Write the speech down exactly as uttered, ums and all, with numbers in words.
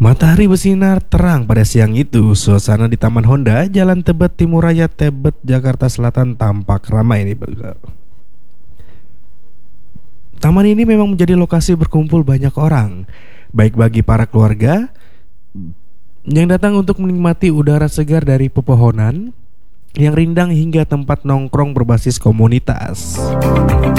Matahari bersinar terang pada siang itu. Suasana di Taman Honda, Jalan Tebet Timur Raya, Tebet, Jakarta Selatan tampak ramai nih. Taman ini memang menjadi lokasi berkumpul banyak orang, baik bagi para keluarga yang datang untuk menikmati udara segar dari pepohonan yang rindang hingga tempat nongkrong berbasis komunitas.